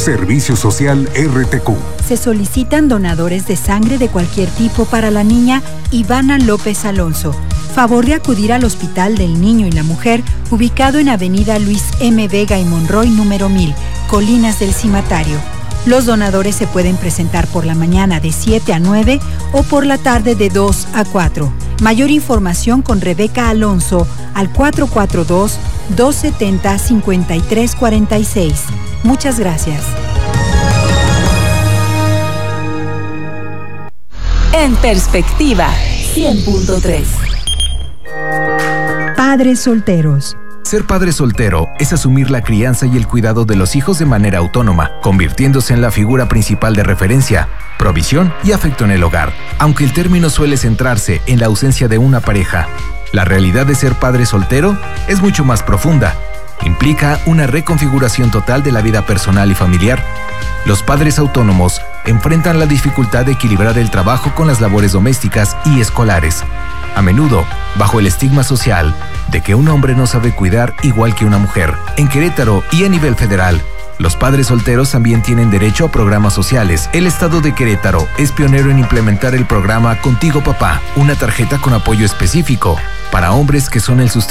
Servicio Social RTQ. Se solicitan donadores de sangre de cualquier tipo para la niña Ivana López Alonso. Favor de acudir al Hospital del Niño y la Mujer, ubicado en Avenida Luis M. Vega y Monroy, número 1000, Colinas del Cimatario. Los donadores se pueden presentar por la mañana de 7 a 9 o por la tarde de 2 a 4. Mayor información con Rebeca Alonso al 442-270-5346. Muchas gracias. En Perspectiva 100.3. Padres solteros. Ser padre soltero es asumir la crianza y el cuidado de los hijos de manera autónoma, convirtiéndose en la figura principal de referencia, provisión y afecto en el hogar. Aunque el término suele centrarse en la ausencia de una pareja, la realidad de ser padre soltero es mucho más profunda. Implica una reconfiguración total de la vida personal y familiar. Los padres autónomos enfrentan la dificultad de equilibrar el trabajo con las labores domésticas y escolares, a menudo bajo el estigma social de que un hombre no sabe cuidar igual que una mujer. En Querétaro y a nivel federal, los padres solteros también tienen derecho a programas sociales. El estado de Querétaro es pionero en implementar el programa Contigo Papá, una tarjeta con apoyo específico para hombres que son el sustento